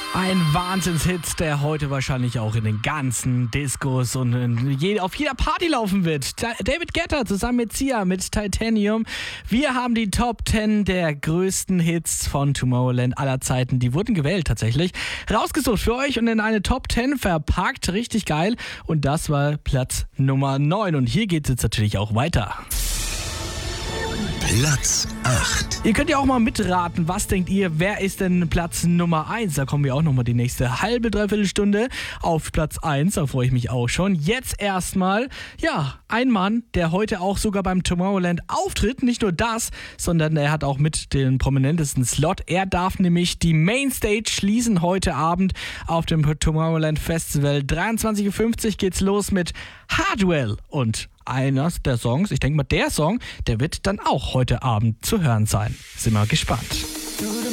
Ein Wahnsinnshit, der heute wahrscheinlich auch in den ganzen Discos und auf jeder Party laufen wird. David Guetta zusammen mit Sia mit Titanium. Wir haben die Top 10 der größten Hits von Tomorrowland aller Zeiten. Die wurden gewählt tatsächlich. Rausgesucht für euch und in eine Top 10 verpackt. Richtig geil. Und das war Platz Nummer 9. Und hier geht es jetzt natürlich auch weiter. Platz 8. Ihr könnt ja auch mal mitraten, was denkt ihr, wer ist denn Platz Nummer 1? Da kommen wir auch nochmal die nächste halbe, dreiviertel Stunde auf Platz 1, da freue ich mich auch schon. Jetzt erstmal, ein Mann, der heute auch sogar beim Tomorrowland auftritt, nicht nur das, sondern er hat auch mit den prominentesten Slot. Er darf nämlich die Mainstage schließen heute Abend auf dem Tomorrowland Festival. 23.50 Uhr geht's los mit Hardwell und einer der Songs, ich denke mal der Song, der wird dann auch heute Abend zu hören sein. Sind wir gespannt.